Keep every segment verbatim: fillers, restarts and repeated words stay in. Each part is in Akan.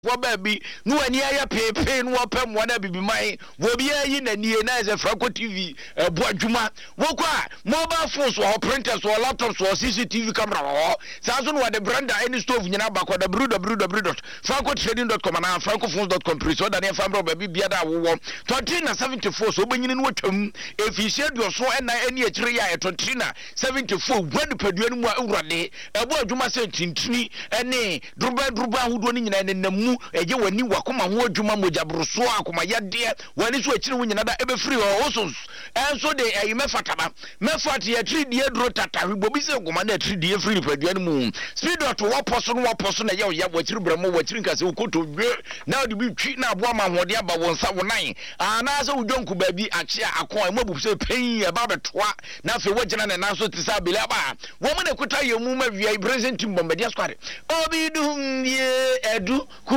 wo baby no ani aye pepe no opem wo na bibimai wo bia yi na nie na ze Franco T V ebo adwuma wo kwa mobile phones or printers or laptops or C C T V camera ho sa so no the brand any stove nyina bakọ w w w dot franco trading dot com na francophones dot com pre so da ne famro baby bia da wo twenty na seventy-four so benyini no twam efishe dio so na ani akire ya twenty na seventy-four wadu padua no mu awurade ebo adwuma se tintini ene druba druba ahodo ni nyina ne namu eje wani wakoma ho adwuma mojabroso akoma yade wani so akire wo nyina da ebe free ho osos enso de ayi mefataba mefati ya three D dro tata bobi se goma na three D free padua no mu speed dot wo poso no wo poso na ye wo ya wakire bramo wakire nkase ukoto dwe na de bi twi na aboa ma hode aba wonsa wonan ana se udwonku ba bi ache akon e mabu se pen e ba betoa na fe wogina na na so tisa bele ba wo mu na kuta yemu ma wi present team bombadia squad obi dum ye edu ku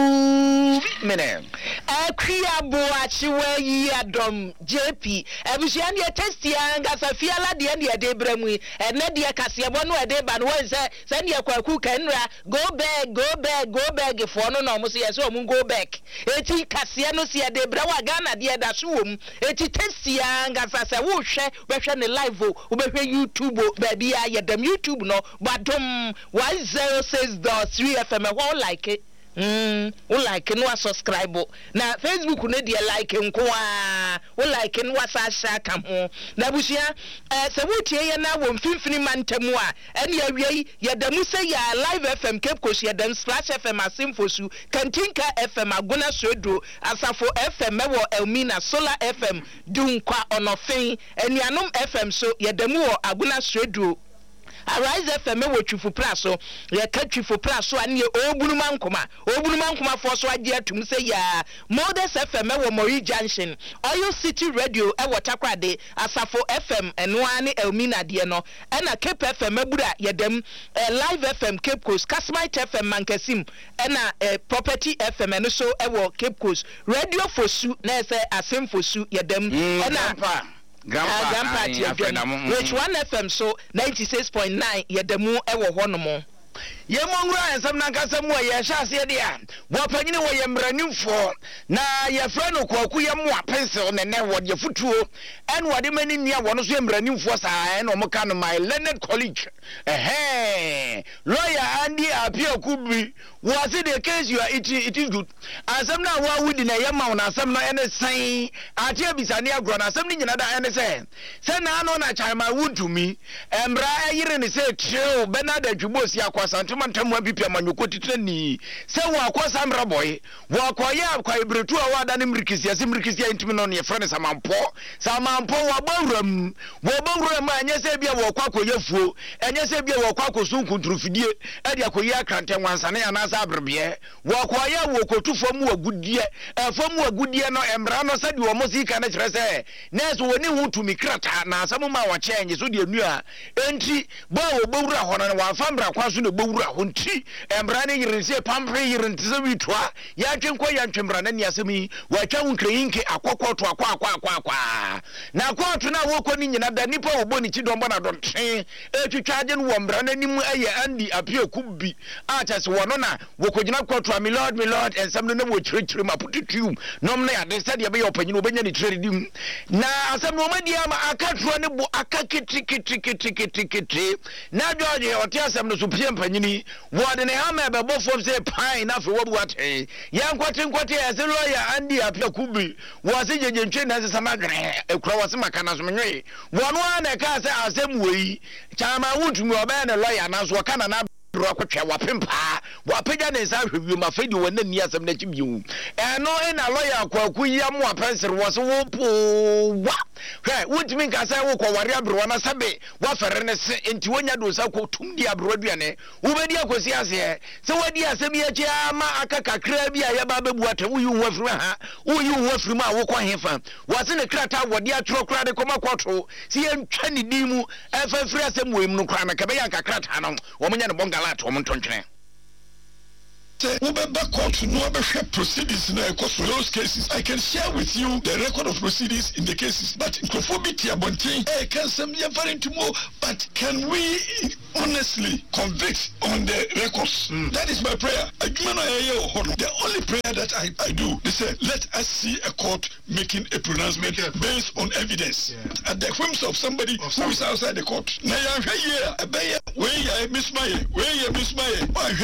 mene akria bo achi we yi adom J P ebusia ne testia ngasa fiala de ne de bramu ene de kase bo no de ba no se se ne kwaku kanra go back go back go back for no no mo se yes o mu go back eti kase no se de bra wa Ghana de da so wom eti testia ngasa se wo hwe be hwe ne live o be hwe YouTube ba bia ye dem YouTube no badom one oh six point three F M wo like it. Mm, we like no subscribe na Facebook no dey like nko a we like no asasha ka ho na busia eh se wutie ye na wo mfimfini mantamu a ene awie ye damu se ya Live F M Cape Coast ye dam Splash F M Asimfosu Kantinka F M Aguna Sodo Asafo F M wo Elmina Solar F M Dunkwa Onofin Enuanom F M so ye damu wo Aguna Sodo Arise F M wo Twifu Praso ye ka Twifu Praso ane obunuma nkoma obunuma nkoma fo so age atum se ya Modest F M wo Mori Junction Oyo City Radio e wo Takrade Asafo F M eno ane Elmina de no e na Cape F M abura ye dem eh, Live F M Cape Coast Kasmite F M Mankasim e na eh, Property F M eno so e wo Cape Coast Radio Fosu na se Asemfosu ye dem mm, e na Grandpa, Grandpa, which one F M so ninety-six point nine yedemu ewo honomo. Ye mongra ensam na nkasa mu ye hya se de a wo panyine wo ye mranimfo na ye fra no kwaku ye mo apensel ne ne wo de futuo en wo de mani nia wo no so ye mranimfo saa en o mo ka no my Leonard College eh lawyer Andy Apiakubi was it the case you are it, it is good asam na wa wudi na ye ma na asam no ene san ate bisane agro na asam ni nyina da ene se se na no na chairman wudumi embra ayire ne se treo Bernard Adwubosi akwa santuma ntamu abipia manyoko titrani se wo akosa mra boy wo akoya akwa ibretu a wada ne mrikisi ase mrikisi intimi no ne frene samampo samampo wo bawuram wo bawuram anya se bia wo kwa koyefuo anya se bia wo kwa kosun kuntrufidie e dia koyi akrante wansane anasa abrebe wo akoya wo kotufo mu agudie efo mu agudie no emra no se de wo mosika na kire se neso woni hu tumi krata na asamu ma wa change so de nu a enti bo wo bawura hono ne wa famra kwa so ne bawura honti embra ne yirinse pampre yirinse witwa ya twenko ya ntwembra na ni asemi wa twa nkrenyinke akokoto akwa akwa akwa akwa na akoto na wo ko ni nyina da nipa obo ni chidombo na dotwe etwitwaje no wombra na nimu aye Andy Apiakubi achase wono na wo kogina koto mi lord mi lord ensam no na wo chirechire mapututum nom na ya de sade be opanyino obenya ni trade na asem no madi ama akatro ne bo akakitikitikitikitikiti na George ote asem no supie panyini wode ne hama be bofom se pai na fe wobu ate yankwate nkwate ya se lawyer Andy Apiakubi wose jejenche na se samagre ekura wose makana so menwe wono na ka se asem wei chama wutumi oba na lawyer na so kana na rokotwe wapempa wapega ne sa hwewu mafedi wona ni asem na chibiu eno ina lawyer kwaku yam wapensir wose wo po wa hwe wutumi ka se wo kware abro na sabe wa fere ne se enti wonya do sa ko tumdi abro aduane wo bedi akosi ase se wadi asem ya chi ama akakakra bi aye ba bebu ate wo yu wafiri ha wo yu wafiri ma wo kwa hefa wase ne krata wodi atro kra de koma kwato si entwa ne dimu efafiri asem wo im no kra na kabe ya kakrata no wo munya ne bonga lat wo montontwene we be back to no proceedings in those cases. I can share with you the record of proceedings in the cases, but conformity abonting, I can some different more, but can we honestly convict on the records. Mm. That is my prayer. The only prayer that I, I do, they say, let us see a court making a pronouncement Make based on evidence. Yeah. At the whims of somebody of who is outside the court. Now, where you miss my, where you miss my,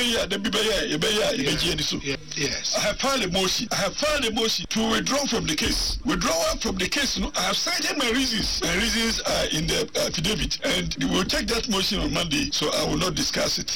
yes. I have filed a motion. I have filed a motion to withdraw from the case. Withdrawal from the case. No, I have cited my reasons. My reasons are in the affidavit, and we will take that motion on Monday, so I will not discuss it.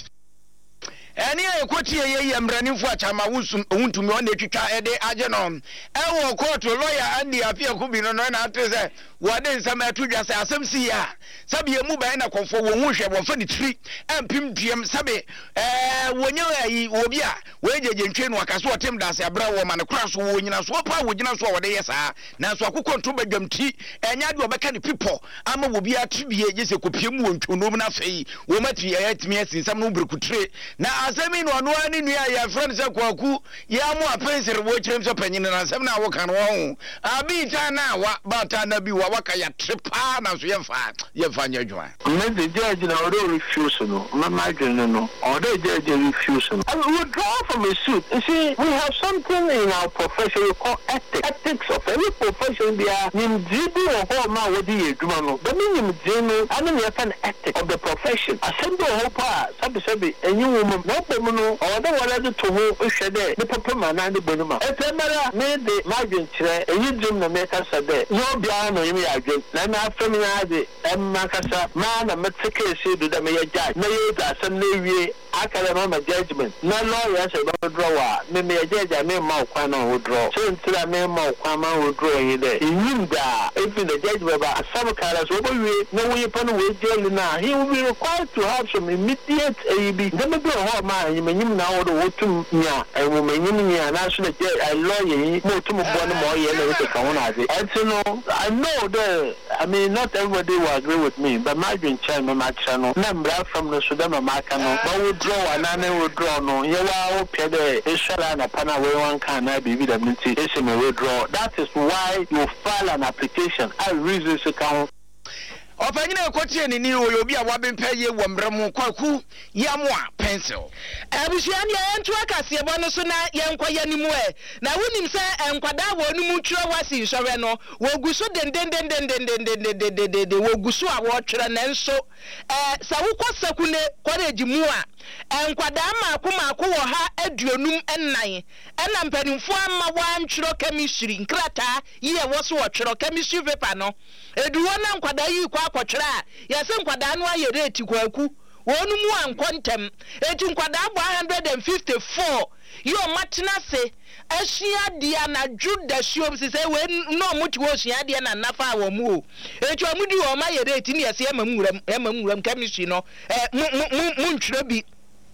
Any equity ye running for Chama Wuntumi on the Chicha Ede Agenon. I court lawyer and the appeal could be no answer. What is some two just as some see ya. Sabi Muba and a comfort Wusha or funny tree and Pim Pim Sabi. Eh, when you are Wobia, where you train Wakaswa Tim Das a brown woman across when you are swap out with you know what they are. Now so I could control them tea and yard your mechanic people. I'm a Wobia to be a Jessica Pimu to Nomina Fay, woman to yet me as in some number could trade. Now asemi no no ani nua ya friend se kwaku ya mu apensere wo kyerem so panyin na asem na wo kan wo abi ta na wa bata na bi wa waka ya trepa na so ye fa ye fa nya dwa me the judge na order refuse no mama dwene no order judge refuse no I will withdraw from a suit. You see, we have something in our profession we call ethics. Ethics of any profession they are nim jibi o ho ma wo di eduma no the nim jinu I mean you have an ethic of the profession asem do ho pa sabi sabi enyi wo no no or the one to who is there the papa man and the bonuma etemara me de margin chere eyi drum no make us there no bia no yimi adwen na na afemi de emma kasa ma na meteke se do da me judge na ye da sem na wie akara no ma judgment na lawyer say do draw me me judge me ma kwa na wo draw so ntira me ma kwa ma wo draw yi there yim da if the judge baba asam kara so bo wie na wo yipa no we jail na he will be required to have some immediate A B dem be ho ma yimanyim na wo do wotum nya e wo manyim nya na so na I lawyer mo tum bo no mo ye na we ka won ade and no I know that I mean not everybody will agree with me but my dream child my channel number from the Sudan Maka no but we draw and I will draw no ye wa o pe de Israel na pana we wan kan na bibi da minti ese me withdraw that is why you file an application I reason to count Ofanyina ekotie ni ni obi a wabempa ye wombremu kwaku yamwa pencil abusuani entu akase ebo no so na yenkoye nimu e na wonim se enkwada wo nimu twere wasi nsore no woguso den den den den den den den den den woguso a wo twere na nso eh sa wukosakune college mu a enkwada ma akoma akwo wo ha aduonum ennan ena mpanimfo ama wantwero chemistry nkrata ye wo so wo twero chemistry paper no eduwo na nkwada yi kwa akotwere a yese nkwada no aye rate kwaku wonu mu ankontem eti nkwada agba one hundred fifty-four yo matena se ahia dia na juda shiom se se we no muti wo hia dia na nafa wo mu o eti omudi wo ma ye rate ni yese emamuram emamuram chemistry no eh mu ntwere bi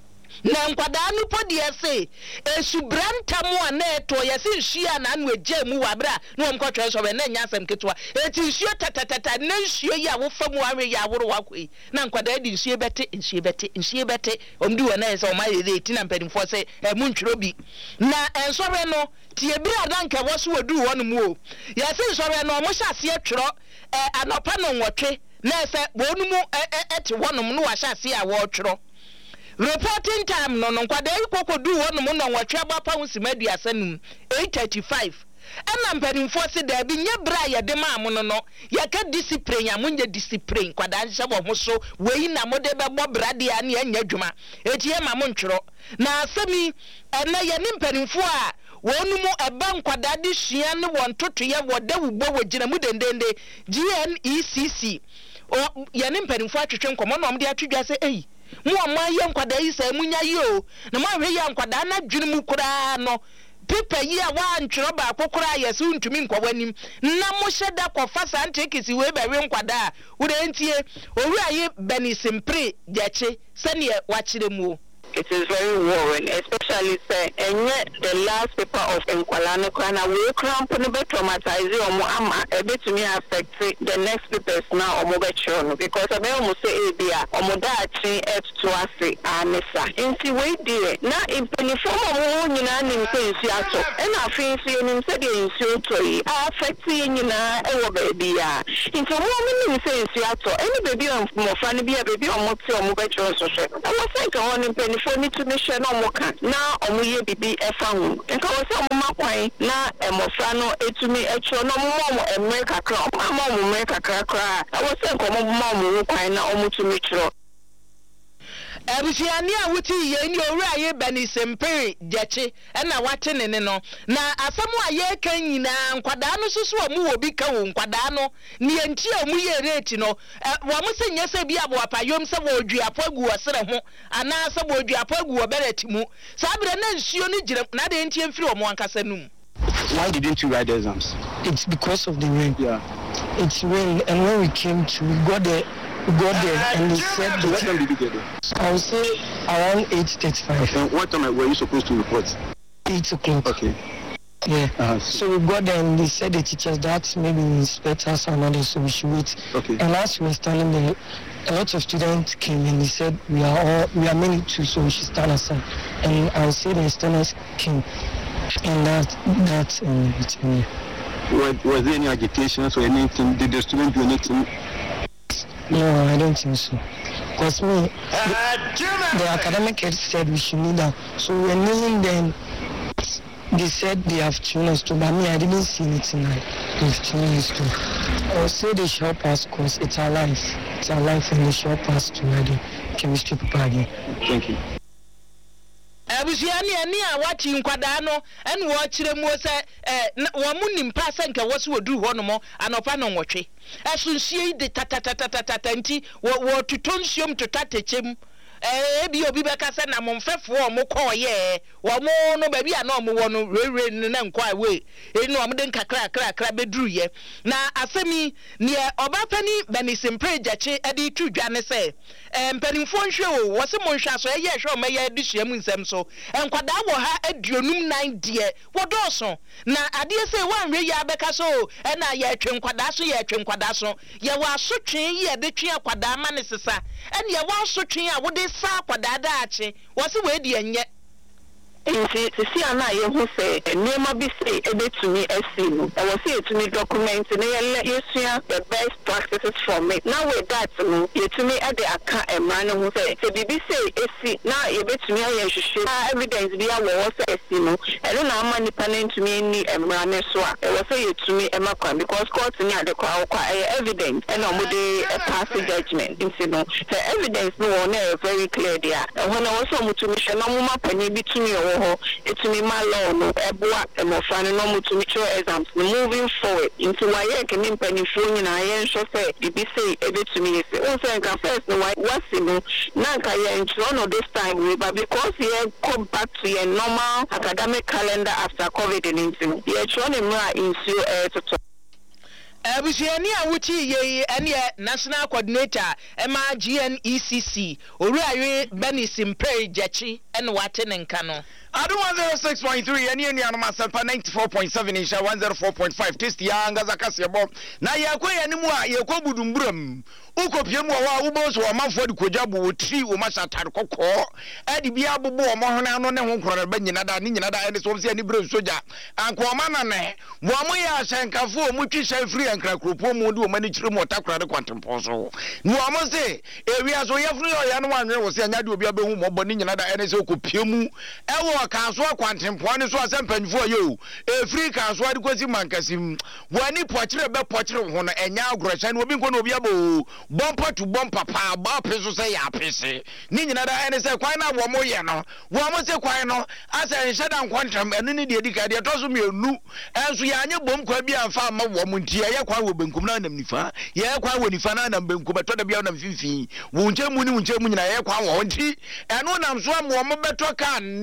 na nkwada no podi ese esubranta mu a na eto yese nhia na anu eje mu wabra na om kotwe so be na nya asem ketwa eti nhio tatatata na nhio ya wo famu awe ya woro wakoi na nkwada di nhio bete nhio bete nhio bete omdi wo na ese o ma ye eti na mpadimfo se mu ntwero bi na ensobe no tie bi adanka wo so wadu wo no mu o yese ensobe no mo hya se atwero anopa no nwotwe na ese wo no mu ete wo no mu no wa hya se a wo twero reporting time no no kwada ikokodu wonu mo no nwatwe abapa husimadu asanum eight thirty-five ena mpanimfo se da bi nye bra ye de ma mo no no ye ka discipline ya munye discipline kwada nse bo ho so wei na mo de be bo bra de ya na nya dwuma etie ma mo ntwero na asemi ena ye ne mpanimfo a wonu mu eba nkwada de hia ne won toto ye wo da wubo wo gina mu dendende G N E C C o ye ne mpanimfo atwetwe nkomo no mo de atwedwa se ei mu amma ye nkwada yi sa munya yi o na ma hwe ya nkwada na dwene mu kura no pipa yi a wa ntwero ba kokora yesu ntumi nkwawanim na mo hyeda kofa santekisi we ba we nkwada a wo de ntie owura yi benisimpre gyache sane wa kire mu it is very worrying, especially say and yet the last paper of Nkwalano Kwana we cramp no be traumatize omo ama e be to me affect the next papers now omo be chiro because I be omo say e bia omo da achi et to ase anisa nti we dey na impenifo omo nyina nim say nsu ato e na afin nsu nim say dey nsu to yi affect nyina e wo ba bia nti omo nim say nsu ato any baby omo fa ne bia baby omo ti omo be chiro so hwe I was think on impenifo ni to me share no mo kan na omo ye bibi e fa hu nka wo say omo makwan na emofra no etumi e chiro no mo mo America kra mo mo America kra kra I was think omo mo mo kwan na omo tumi chiro Abusiani a wuti ye ni owura ye bani sempere jeche na wate ne ne no na asemu a ye kan nyina nkwada no susu omu wo bi ka wo nkwada no ne enti omu ye rate no wo mo se nyese bi abo apayom se wo duapo agu osere ho ana se wo duapo agu oberati mu sabre na nsuo ni gire na de enti emfiri omo ankasa num. Why didn't you write the exams? It's because of the rain. Yeah. It's rain, and when we came to, we got there, we got there, and they said. So what time did you get there? I would say around eight thirty-five. And what time were you supposed to report? Eight o'clock. Okay. Yeah. Uh-huh. So we got there, and they said the teachers that maybe we inspect us and others, so we should wait. Okay. And as we were standing there, a lot of students came and they said we are all we are many too, so we should stand aside. And I would say the students came. And that, that, um, it's me. Was, was there any agitation or anything? Did the student do anything? No, I don't think so. Because me, the, the academic head said we should kneel down. So we were kneeling, then they said they have tuned us to, but me, I didn't see anything like they've tuned us to. I would say they should help us because it's our life. It's our life, and they should help us to read the chemistry paper again. Thank you. Abusiani ani a wachi nkwada no en wo kire mu se eh wo mu nimpa se nka wo se wodu ho no mo anopa no nwotwe asunsie de tatatatatata nti wo wo tutonsiom tutatechem eh bi obi beka se na momfefo o mo ko ye wo mo no ba bi a na mo wo no rere na nkwa we enu o mo de nkakra kra kra beduru ye na asemi ne obapani banisempre gyache ade tudwa ne se eh mpanimfo nhwe o wo se mo nhwa so ye hwe o meya adusua mu nsem so enkwada wo ha aduonum nan de wo doso na ade se wanwe ya beka so e na ye atwe nkwada so ye atwe nkwada so ye wa asotwe ye de twe akwada ma ne sesa ene ye wa asotwe a wo de sa kwada da ache wo se we di enye nti sisi ana ye hu se nema bi se ebetumi esi no e wo se etumi document na ye yesua the best practices from it now with that no yetumi ade aka emra no hu se se bibi se esi na ye betumi aye hwehwe evidence bi a wo se esi no e no na ama nipa na ntumi ni emra ne so a e wo se yetumi ema kwa because court ni ade kwa kwa evidence and no de pass judgment nti no the evidence no na very clear there e ho na wo so mutumi hwe na mo mapani bi tumi wo it's me my law no eboa emofane no mutumi cho exams moving forward into why you can impany phone na yen so say the B C ebetumi say o say can first no why what no na ka yen no this time we but because you come back to your normal academic calendar after COVID nineteen you try to mra into eh to Abusiani a wuti ye ene national coordinator ema G N E C C Owurawe Bani Simpre Gyachi ene wate ne nka no Adu one oh six point three ene ene anoma sampa ninety-four point seven insha one oh four point five test ya ngaza kase bo na ye akoya ni mu a ye ko budumburam ukopie mu wa ubo so ma fo de kogyabu wotri wo ma shatar kokko adi bia bobo wo mo hona no ne ho nkoro ba nyina da ni nyina da ene so se ni bre soja anko ma na ne wo mo ya shankafo mu twi shan free ankra kropo mu de wo mani kire mu otakra de kwantempo so ni wo mo se ewia so ye fru yo ya no wanwe wo se anya de obi abehu mo bo ni nyina da ene so kopie mu ewo kanso kwantempo ne so asempanyfo ye o e free kanso de kosi mankasim wani pochire be pochire ho no enya agorosha ne obi nko no obi abo bumper to bumper pa ba peso say ya pese ni nyina da ene say kwan na wo mo ye no wo mo say kwan no asa enheda nkontram enu ni de edika de to so mienu enso ya anye bom kwa bi amfa ma wo mo ntia ye kwan wo benkum na nam nifa ye kwan wo nifa na nam benkum beto da bia nam fifi wo nche mu ni wo nche mu nyina ye kwan wo nti enu nam so am wo mo beto kan ne ade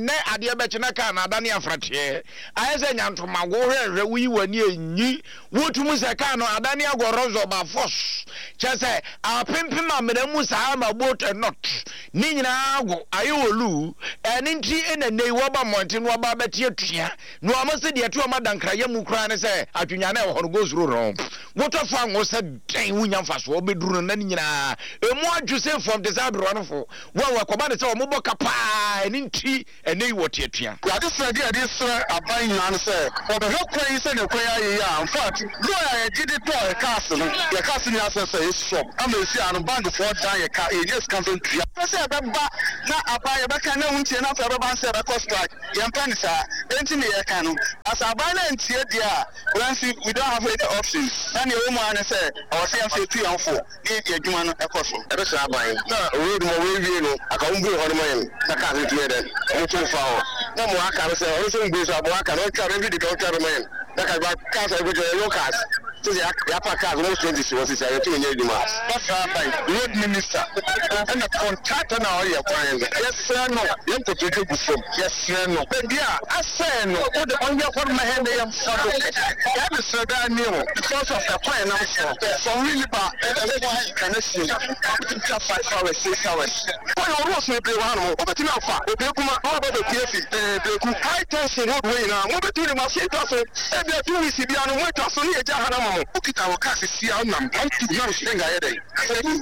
deɛ bɛkye na kaa na adane afrateɛ ayɛ sɛ nyantoma wo hwehwɛ woyi w'ani enyi wotum sɛ kaa no adane agɔrɔ zɔba force kyɛ sɛ apempem amena mu saa ma boat and not ne nyinaa go ayɛ wolu ɛne nti ɛna nei wɔba mmɔnten no wɔba bɛte atua no ɔmo se deɛ to ɔma dankrayɛ mu koraa ne sɛ atwenya na ɛwɔ hɔ no go suro rɔm wotɔfo anwo sɛ dɛn wonya mfasoɔ bɛduru no na ne nyinaa ɛmu adwo sɛ fam te sɛ aberɔ no fo wɔn wɔkɔba ne sɛ ɔmo bɔ kapaa ɛne nti ɛne yi wɔte atua yɛade sɛ deɛ yɛde srɛ aban nyinaa no sɛ wɔbɛhwɛ kwan yi sɛ ne kwan ayɛ yi a infact lɔya yɛgye de tɔɔ yɛkaase no yɛkaase ne asɛ sɛ yɛsɔm ama ɛsi a no bankfoɔ dan yɛka ɛnyɛ sika mfa ntua pɛ sɛ yɛbɛba na aban yɛbɛka na wo ntie na afei yɛbɛba sɛ yɛbɛkɔ strike yɛmpɛ ne saa ɛnti ne yɛka no as aban no antie deɛ a wansi we don't have any options na ne ɛwɔ mu a ne sɛ ɔwɔ sɛ yɛmfa tu yɛmfo ne yɛadwuma no ɛkɔ so ɛbɛsɛ aban na ɔwɔ dum ɔwɔ wie no aka wo mbu hɔ no ma yɛn na kaa no tumi dɛ ɔmo fa hɔ na mo aka no sɛ ɔno sɛ mbu so abo aka no ɔtwa no bi de ka ɔtwa no ma yɛn na ka ba kaa sɛ ɛbɛgye yɛn cars so sɛ yɛapa cars almost twenty si wɔ sisi a yɛtumi nyɛ adwuma bɔsa aban road minister ɛna contractor na ɔyɛ kwan no yɛsrɛ no yɛnkɔtɔdwe gu fam yɛsrɛ no baabi a asɛe no wode ɔnyɛ hɔ no ma hɛ ne yɛmfa do yɛde srɛ daa ne ho because of the kwan nam so from really ba kana si twa five hours six hours kwan ɔwɔ so bebree wɔ ha no wobɛtumi afa obie kuma ɔwɔ bɛbɛpie fi breku high tension road wɔ nyinaa mobɛtumi de ma so ɛtwa so ebia two weeks bia no moatwa so ne yɛgya ha na ma mo wokita wɔ kaa sisi a wonam ɔnto na wohyɛ nga yɛ dɛn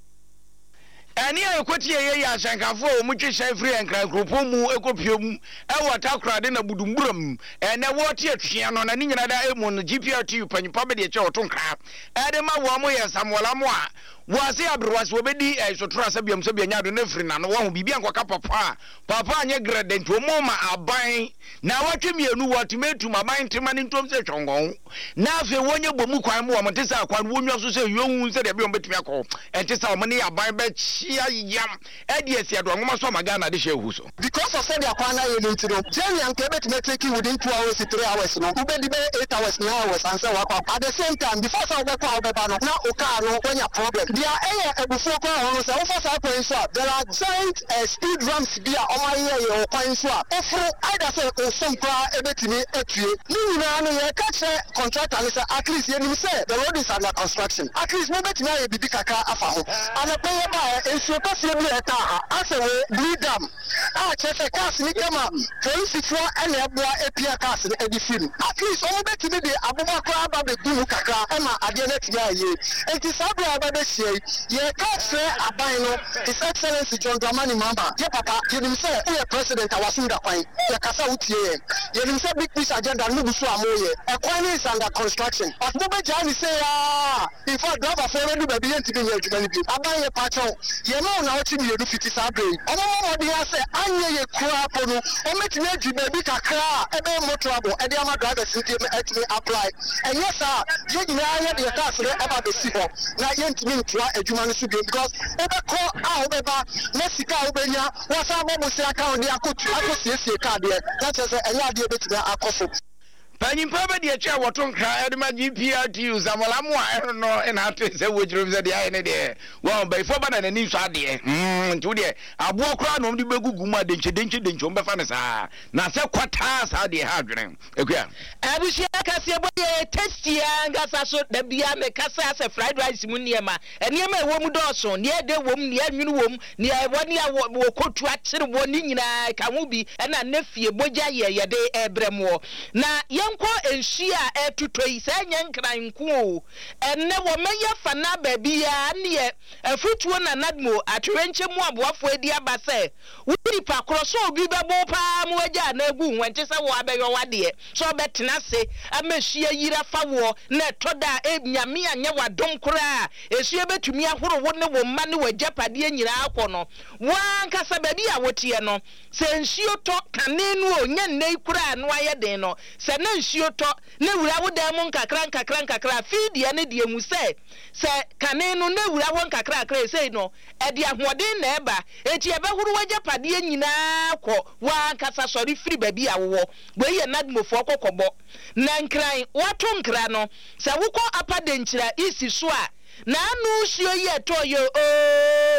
ɛne a ɛkɔtie yɛ yɛ ahyɛnkafo a ɔmo twehyɛ firi nkrankuropɔ mu ɛkɔpie mu ɛwɔ takorade na budumburam ɛnɛ wɔte atua no na ne nyina da ɛmu no G P R T panyipa bɛde kyɛ ɔto nkra ɛde ma wɔ mo yɛ samola mo a wɔase aberwase wɔbɛdi ɛsotoro asɛbiam sɛ bianya do na firi na no wɔho biribi ankɔka papa papa anyɛ grɛdɛ nti ɔmo ma aban na wɔtwe mmienu wɔtumi atum aban ntema ne ntom sɛ twɔngɔn na afei wɔnyɛ bɔ mu kwan mu wɔn te sɛ akwan wɔnwa so sɛ yɛhu sɛ deɛ bi wɔn bɛtumi akɔ ɛnte sɛ wɔn ne aban bɛkyia yam ɛde asi ado nwoma so ama Ghana de hyɛ ehu so because of sɛdeɛ akwan na yɛ no nti no journey anka ɛbɛtumi take within two hours to three hours no wobɛdi bɛ eight hours nine hours ansɛ wakɔ at the same time before sɛ wobɛkɔ a wobɛba no na wo car no wɔnya problem deɛ ɛyɛ abufuo kwan hɔ no sɛ wofa saa kwan so a there are giant uh, speed ramps bi a ɔma yɛ yɛ wɔ kwan so a ɔforo either sɛ ɔsɛm koraa ɛbɛtumi atue ne nyinaa no yɛka kyerɛ contractor no sɛ at least yɛnim sɛ the road is under construction at least mobɛtumi ayɛ biribi kakra afa ho anapɛ yɛ ba nsuo kɛseɛ bi ɛta ha asɛ wɔ blue dam a kyerɛ sɛ cars ne kama polisifoɔ ɛna ɛboa apia cars no adi fi no at least ɔmobɛtumi de abobɔ koraa ba bɛgu mu kakra ɛma adeɛ no atumi ayɛ enti saa berɛ a wɔbɛbɛhyia yi yɛka kyerɛ aban no his excellency John Dramani Mahama yɛ papa yɛnim sɛ woyɛ president a wasom da kwan yɛkasa wotie yɛn yɛnim sɛ big peace agenda no bu so a moyɛ ɛkwan no is under construction but mobɛgyaa ne sɛ a in fact driverfoɔ no de baabi yɛntimi nyɛ adwuma no bi aban yɛ pakyɛw yɛma wo na wokye mmienu fiti saa berɛ yi ɔmɔmɔmɔden a sɛ anyɛ yɛ koraa po no ɔmɛtumi adwi baabi kakra a ɛbɛyɛ motorable ɛde ama drivers nti atumi apply ɛnyɛ saa yɛn nyinaa yɛde yɛ cars no ɛba bɛsi hɔ na yɛntumi ntoa adwuma no so bio because wobɛkɔ a wobɛba na sika a wobɛnya wɔsa bɔ mo se aka wo de akɔsiesie kaa deɛ na kyerɛ sɛ ɛnyɛ adeɛ bɛtumi akɔ so panyimpa bɛ deɛ kyɛ wɔto nkra ɛde ma G P R T samola mo a ɛno no ɛna ato sɛ wɔgyerɛm sɛ deɛ ayɛ ne deɛ wɔn bɛyifo ba na n'ani nso adeɛ mm nti wo deɛ aboɔ koraa na ɔm de bɛgugu mu a denkye denkye denkye ɔm bɛfa ne saa na sɛ kwataa saa deɛ ha adwene akua abusua kaseɛ bɔ yɛ testia ngasa so da bia me kasa sɛ fried rice mu nneɛma nneɛma ɛwɔ mu dɔɔso ne ɛde wɔ mu ne ɛnwene wɔ mu ne ɛwɔ ne wɔ kotu akyere wɔ ne nyinaa ka ho bi ɛna ne fie bogya yɛ yɛde ɛbrɛ mu na yɛnkɔ enhyia a ɛtutɔ yi sɛ nyɛ nkranko o ɛnɛ wɔ mɛyɛ fana baabi ya ne afutuo na nadmo atwenche mu aboafo edi aba sɛ wuri pa korɔ so obi bɛbɔ paa mu agya na egu nwɛnte sɛ wɔ abɛyɔ wadeɛ so bɛtena se amehia yira fa wɔ na ɛtɔda enyame anyɛ wadom koraa esue betumi ahoro wo ne wo mma ne wagyapadeɛ nyinaa akɔ no wankasa baabi a wotie no sɛ nsuo tɔ kane no o nya nnei koraa no ayɛ den no sɛ na nsuo tɔ na wura wo dan mu nkakra nkakra nkakra fiideɛ ne deɛ mu sɛ sɛ kane no na wura wo nkakra nkakra sɛ no ɛde ahoɔden na ɛba eti ɛbɛhoro wagyapadeɛ nyinaa kɔ wankasa sɔre firi baabi a wowɔ wɔyɛ nadmofoɔ kɔkɔbɔ na nkran wato nkra no sɛ wokɔ apadenkyira isi so a na anu suo yi eto yo o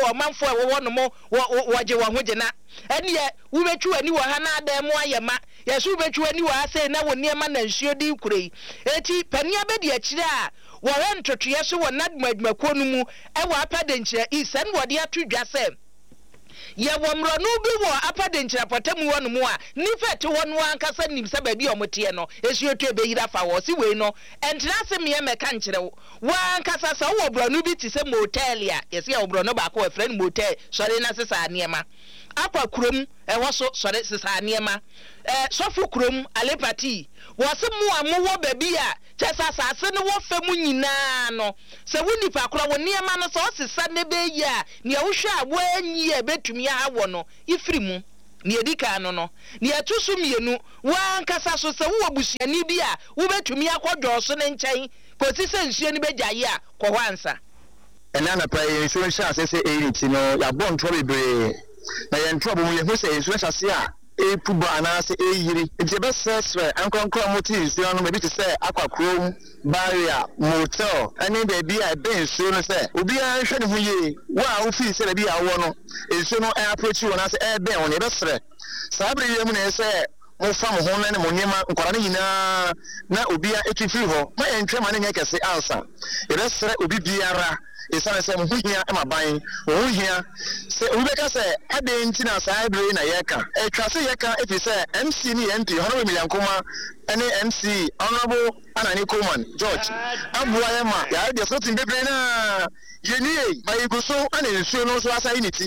manfo e wo no mo woje wo hogena ene wo betwu ani wo ha na adam ayema yesu betwu ani wo ase na wo niema na nsuo di kurei eti pania be di akire a wo rentotoye so wo nadma adwumakuo no mu e wo apade nkyere isen wo de atodwa se ye wo mro no bi wo apade nkyere potamu wo no mu a nifa te wo no ankasa nim se ba bi omote no esuo to ebeyira fa wo si we no entra se me meka nkyere wo ankasa se wo bro no bi ti se motel ya yesi ya wo bro no ba ko friend motel sori na se sa niema akwa kurom e wo so sori se sa niema eh sofu kurom alepati wo se mu amowo ba bi a chesa sase ne wo fa mu nyina no se woni pa kora wo niema no so sesa ne be yi a ne wo hwe a wo anyi e betumi a wo no ifiri mu ne edika no no ne atusu mienu wa nkasa so se wo busuani bi a wo betumi akodwo so ne nkyɛn kosi se nsuo ne bejaye a kɔ hwansa ɛna na pa nsuo nhyɛ asese eighty no ya bon tro bebre na yɛn tro bo mu yɛ hu sɛ nsuo hyɛ ase a e puba anase e yiri nti be sesre ankonkro moti nsuo no mebi te sɛ akwakrom barrier motel ani be bi a be nsuo no sɛ obi a hwɛ ne ho yie wa a wo fi sɛ be a wo no nsuo no e approach wo na sɛ e be wo ne be sere sabre yɛ mu na sɛ mo fa mo ho na ne mo nyema nkwara ne nyina na obi a etufiri ho ma entwe ma ne nya kɛse ansa e be sere obi biara esane se mo hia e maban o hia se obi ka se ade nti na sabre na yeka e twa se yeka efi se M C ni M P hono we Miliankoma ene M C honorable Anani Coleman George abuwa ya ma ya de so tin bebre na yeni bayi guso ana nsuo no so asai niti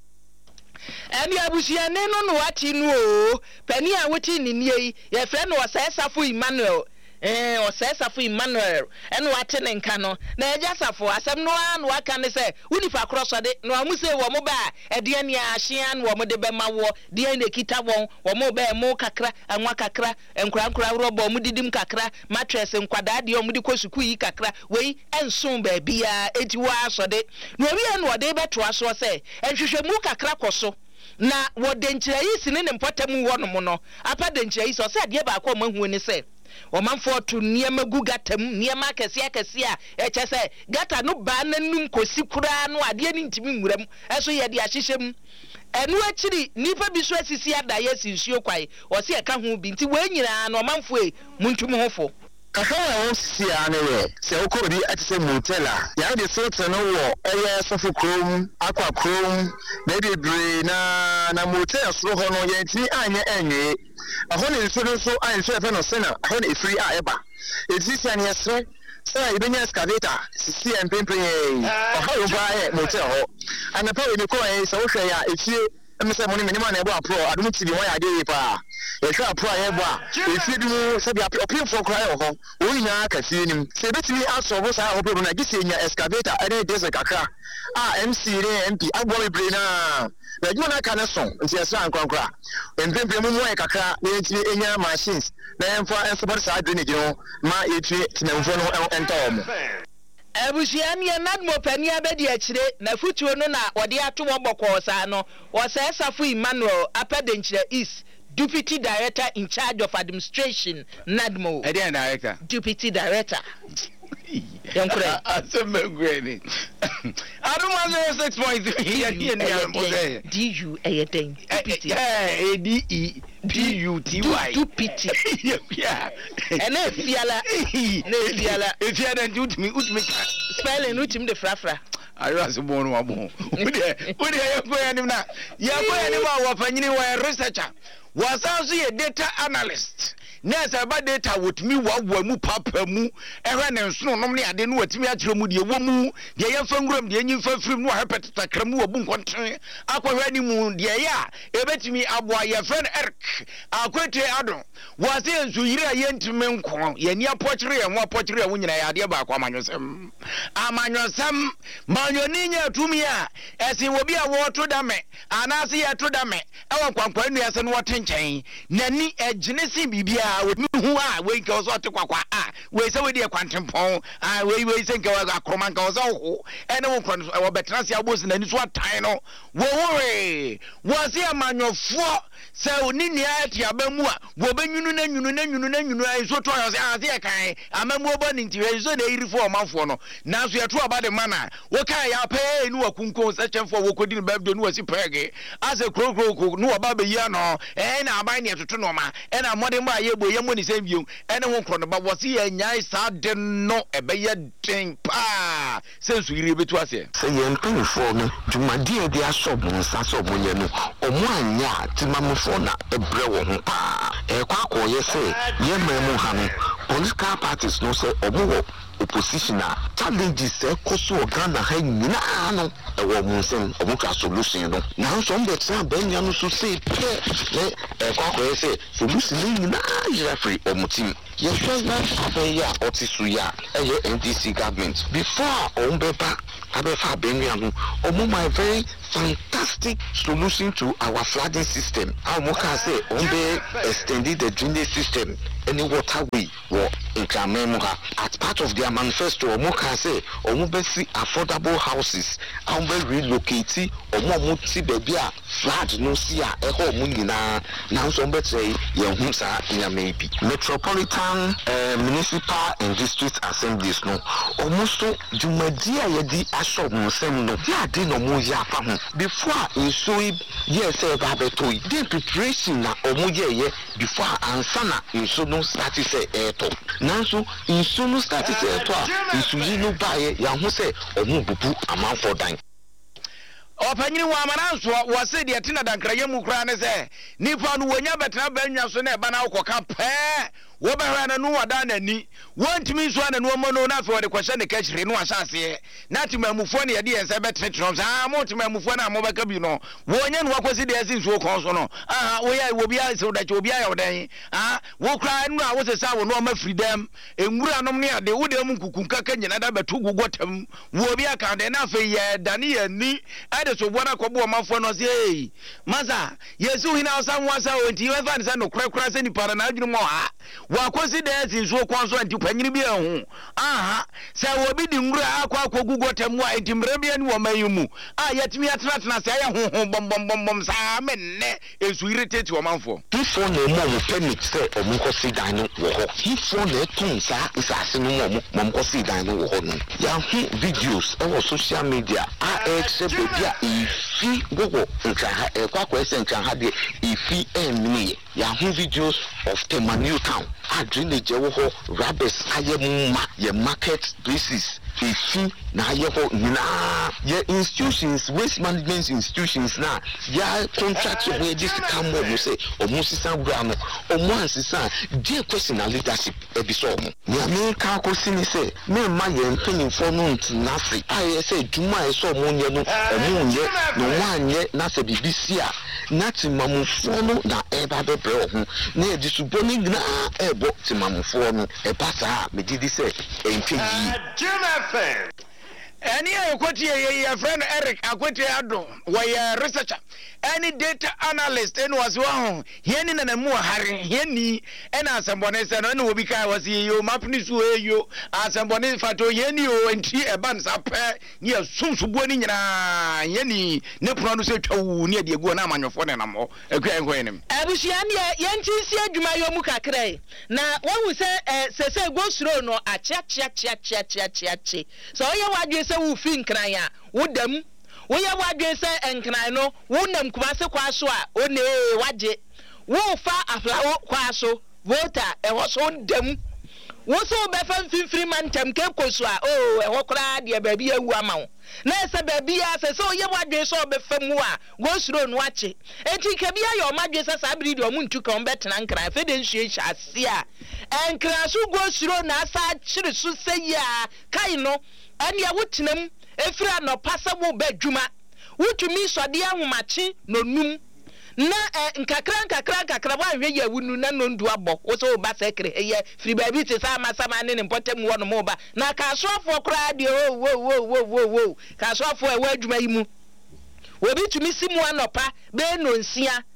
eni abusia ne no no wati no o pani a woti ni nie ye fre no osesafo Emmanuel eh osesafo Emmanuel eno wate ne nka no na ejasafo asem no an waka ne se unifa krosode no amuse wo mo ba ede ne ahia no wo mo de be mawo de ne kita won wo mo ba mo kakra anwa kakra enkura nkura robo mo didim kakra mattress nkwada de mo de kosuku yi kakra wei enso ba bia eti wa asode no wi en wo de beto aso se enhwehwe mu kakra koso na wo de nkyira yi sine ne mpotamu wo no mo no apa de nkyira yi so se de ba ko mahu ni se o manfo to niema gugatam niema kese akese a eche se gata no ba nanum kosi kura no ade ni ntimi nwuram eso ye de ahyehyem enu akiri nipa bi so asisi adaye sinsuo kwai o se eka ho bi nti we nyina no manfo e muntum hofo Kafa sisi anewe se ukodi atise motela ya de sote no wo eye sofu krom akwa krom baby bre na na motel so ho no ye ntini anye enwe aho ne nso no so anye so efe no sena aho ne free a eba etisi anye sre say ibenya excavator sisi empempen e aho yo ba e motel ho anapa we ne ko e se wo hwe ya efie emese mo ne minima na ebo apro adum ti bi ho ya de pa e hwe apro ya ebo a efie du se bi opin for kra e ho o nyina ka fie nim se betimi aso bo sa ho problem na gise nya excavator ene desert kakra a M C ne M P agbo bebre na na djuma na ka ne so nti esa ankonkra empempe mu mu e kakra na ntimi enya machines na emfa enso sa drainage no ma etue tinamfo no enta mo Ebusia mi enadmo pani abedi akire na futuo no na wode ato wobokọ sa no wo sesafo Emmanuel apadenkyire East Deputy Director in charge of administration Nadmo Ede director Deputy Director Yankure Asemegweni Aduma six point three here here near D U Ayeden Deputy eh D E D U T Y Deputy yeah ene fiala ne fiala if you don't do me ut me spelling ut me the frafra ayo asebonu wabo udi udi yakoya yanim na yakoya yanim wa wafanyini wa researcher wasanso ye data analyst nesa ba data wotimi wawo mu papa mu ehwe ne nsono nom ne ade no watimi akire mu de wo mu de ye fanguram de enyi fafrim no hapet takramu wabu nkonten akohwe ni mu de ya ebetimi aboa ye friend Eric akwete adon wase ensu yire ye ntime nko ye ni apochire ye mo apochire ye wunyina ya de ba kwa amanyosem amanyosem manyoni nya tumi a esi obi a wo to dame anase ye to dame e wo kwankwa nu ase no wotenchen nani ejine si bibia ah wonu ah we nka so otekwakwa ah we se we de kwantempon ah we we se nka akroma nka so ho ene wo kro wo betena se abosi nani so atan no wo wore wo se amanyofo se oni nia atia bamu a wo benwunu na nwunu na nwunu na nwunu ai so to yo se ah se kan amamu obo ni ntiwe so na irifo omafo no na so yeto aba de mana wo kan ya pe ni wakunko se chemfo wo kodi ni babdo ni wasi pege ase kro kro kro ni oba be ya no eh na aban ne toto no ma e na mode mba ye bo ye mo ni se biom e ne wo kro no ba wo se ye nyai sa de no e be ye den pa se so iri betu ase se ye mpinfo no dwumade e dia shop mo sa so mo ye no omo anya timamfo na ebre wo ho pa e kwa ko ye se ye memu ha no political parties no se omo wo opposition a challenges e koso Ghana ha nyina no e wo mu nsem omo ka solution no na so mbe tsa banya no so se pe le e kwa ko ye se solution nyina ya free omo team ye president abeya otisuya e ye N D C government before ombeba abefa benya no omo my very fantastic solution to our flooding system omo ka say ombe extended the drainage system any waterway wo increment as part of their manifesto omo ka say omo be see affordable houses ombe relocate omo omo ti baby a flood no see a e ho omo nyina na so ombe try ye hu sa nyame bi metropolitan uh, municipal and district assemblies no omo so jumadi a ye di ashop musem no ya di no mo ya fa ho before in so yes e ba beto the preparation na omo ye ye before ansa na in so no start say eto nanso in so no start say eto a isuyi no bae ya ho say omo bubu amanfo dan opanyini wa amananso wo se de tina dankraye mu kra ne se nipa no wonya betena banwa so na eba na akoka pe wo behwa na no wada nani wontimi so na no mo no na fe de kwahye ne kachire no asase na timamufo ne ye de yense betetro sa mo timamufo na mo beka bi no wonya no wakosi de asin so kon so no aha wo ya wo bia se odache obi ayo dan ah wo kra no a wo se sa wo no ma freedom enwura nom ne ade wo de mu kukunka ka nyina da betu gugotam wo bia ka de na fe ye dane ye ni ade so bona ko bo mafo no se ei maza yesu hina osamwa sa onti we fa ne se no kra kra se ni para na adwunu mo ha wakosi de asin so kon so anti panyini bi ehu aha se wo bi di nwura akwa akogugotam a enti mre bi ani wo mayumu a yetimi atratna se ya ho ho bom bom bom bom sa menne esu irritate wo manfo ifo na mo mo permit se omo ko si dan no wo ho ifo na tun sa isase no mo mo ko si dan no wo ho no ya hu videos e wo social media a exe bebia ifi gogo nka ha e kwa kwa ese nka ha de ifi emni ya hu videos of Temanu town a drainage wo ho rabbits aye ma ye market places ifi na aye ho nyina ye institutions waste management institutions na ya contract we this come mo say omo sisan bra no omo ansisa die question na leadership ebiso omo ni america ko sini say me ma ye mpanyimfo no ntina se aye say dwuma e so omo nye no omo nye no wanye na se bibisia na timamufo no na eba bebre ho na e disuboni na ebo timamufo no e pasa me didi say entwe yi any equity your friend Eric Akwete Ado why researcher any data analyst and was one here in a more harry henny and as somebody said no will be kind was you mapnis way you as somebody fato yenny and tea a bands up near soon to boning yenny no pronounce it near the guana man your phone and I'm a grand him. Abusiania Yanti said Jumayo Mukakre. Now one will say say go through no a chat chat chat chat chat chat. So you what you say who think kraya wo dem wo ya wadwen se enkran no wo nam kumase kwa so a one waje wo fa aflawo kwa so voter e wo so dem wo so be fa mfimfiri mantem ke koso a o e wo kra de ba bi awu ama wo na se ba bi a se so ye wadwen so be fa mu a go suro no ache enti ke bia yo madwen se sa biri de o muntu ka on betena nkran fe de nhwe hya ase a enkran so go suro na asa chiri so se ya kai no ani ya wutinam efira no pasable badwuma wutumi sode ahomache no num na nkakra nkakra nkakra wa hwe ya wunu na no ndu abo wo so ba sekre eye firi ba bi te sama sama ne mpotem wo no mo ba na ka soafo kra de wo wo wo wo wo ka soafo e wa adwuma yi mu obi tumi simu anopa be no nsia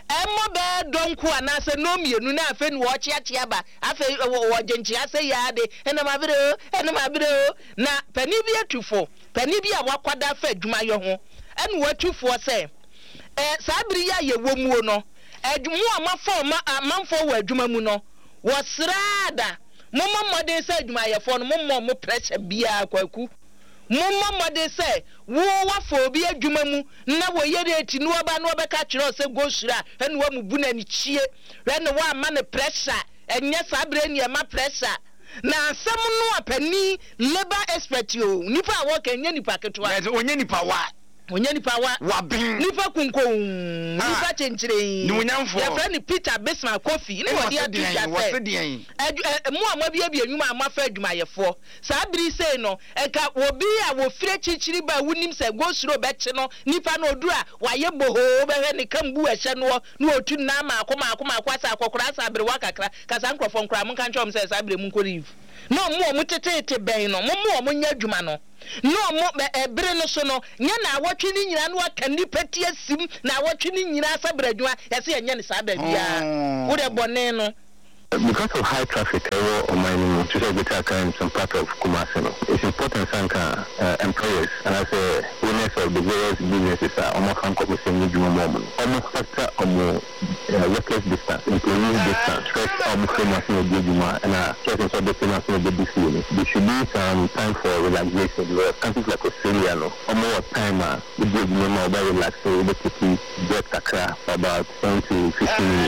Emma be donku anase no mienu na afe no chiachia ba afe wo genchia se yade ena mabere ena mabere na pani bi atufo pani bi a wakwada fa adwuma yo ho ena watufo se eh sabiri ya ye womuo no adwumu amafo ma amanfo wa adwuma mu no wo srada momma mode se adwuma yefo no momma mo pressure bia kwaku momma mode se wo wafo bi adwuma mu na wo yere eti no ba no beka kire se go sura ene wa mu bu na ni chie ene wa ma ne pressure enye sabre ni ma pressure na asem no apani labor expert yo nipa a wo kan nya nipa ketwa onye nipa wa onye nipa wa wabin nipa kunkon nipa chenchire ni wonyamfo ya friend Peter Bismarck Kofi ni wodi atuja se mu ama bia bia nwuma amafa adwumayefo saa biri sei no eka obi a wo fire chichiri ba wunim se go suro be che no nipa no odura waye boho be he ne kambu ehye no no otu na ma akoma akoma akwasa akokora sa bere wakakra kasa nkrofo nkra mun kan chom se saa bere mun koriv no mu o mutete ben no mu mu o munya adwuma no no mo ebere no so no nya na awotwe ni nyina no aka nipati asim na awotwe ni nyina asabradwa yase enya ne saa da bia wo de bone no. Because of high traffic error on mining to say better in some part of Kumasi, it's important to uh, employers and as a owners of the various businesses are almost uncomfortable with the moment. Almost factor on the workers distance, employees distance, first almost famous in the Juma and a certain sort of famous in the B C. There should be some time for relaxation. There are countries like Australia, no, or more time, the Juma by relaxing, the city, get Accra about ten to fifteen minutes.